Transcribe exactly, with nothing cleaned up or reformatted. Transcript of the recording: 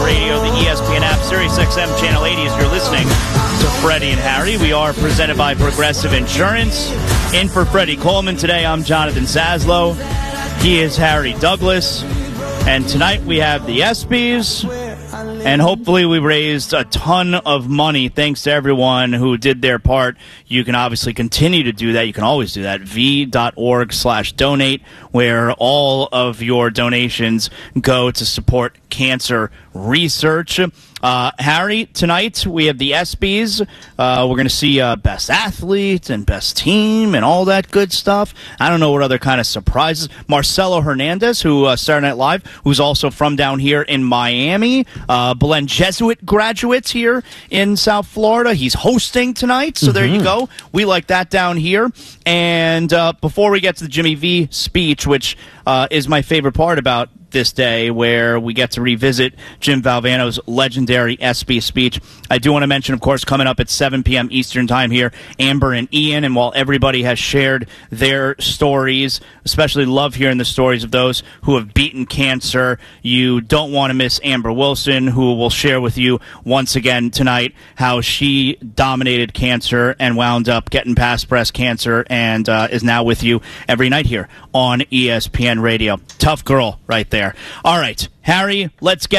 Radio, the E S P N app, Sirius X M Channel eighty as you're listening to Freddie and Harry. We are presented by Progressive Insurance. In for Freddie Coleman today, I'm Jonathan Saslow. He is Harry Douglas. And tonight we have the ESPYs. And hopefully we raised a ton of money thanks to everyone who did their part. You can obviously continue to do that. You can always do that. V.org slash donate, where all of your donations go to support cancer research. Uh, Harry, tonight we have the ESPYs. Uh, we're going to see uh, best athlete and best team and all that good stuff. I don't know what other kind of surprises. Marcelo Hernandez, who uh, Saturday Night Live, who's also from down here in Miami. Uh, Belen Jesuit graduates here in South Florida. He's hosting tonight, so mm-hmm. there you go. We like that down here. And uh, before we get to the Jimmy V speech, which uh, is my favorite part about this day, where we get to revisit Jim Valvano's legendary ESPY speech, I do want to mention, of course, coming up at seven p.m. Eastern Time here, Amber and Ian. And while everybody has shared their stories, especially love hearing the stories of those who have beaten cancer, you don't want to miss Amber Wilson, who will share with you once again tonight how she dominated cancer and wound up getting past breast cancer and uh, is now with you every night here on E S P N Radio. Tough girl right there. All right, Harry, let's get